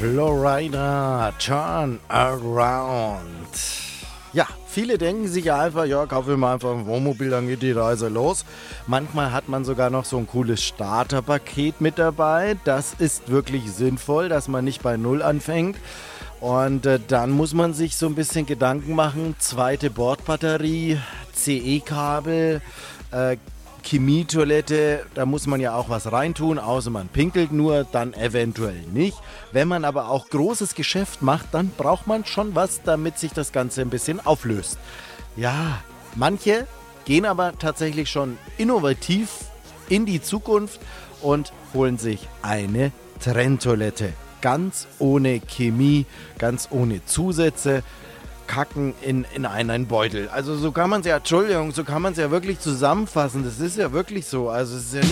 Florida, turn around. Ja, viele denken sich ja einfach, ja, kaufe ich mir einfach ein Wohnmobil, dann geht die Reise los. Manchmal hat man sogar noch so ein cooles Starterpaket mit dabei. Das ist wirklich sinnvoll, dass man nicht bei Null anfängt. Und dann muss man sich so ein bisschen Gedanken machen. Zweite Bordbatterie, CE-Kabel, Chemietoilette, da muss man ja auch was reintun, außer man pinkelt nur, dann eventuell nicht. Wenn man aber auch großes Geschäft macht, dann braucht man schon was, damit sich das Ganze ein bisschen auflöst. Ja, manche gehen aber tatsächlich schon innovativ in die Zukunft und holen sich eine Trenntoilette. Ganz ohne Chemie, ganz ohne Zusätze. Kacken in einen Beutel. Also so kann man es ja, Entschuldigung, so kann man es ja wirklich zusammenfassen. Das ist ja wirklich so. Also es ist ja nicht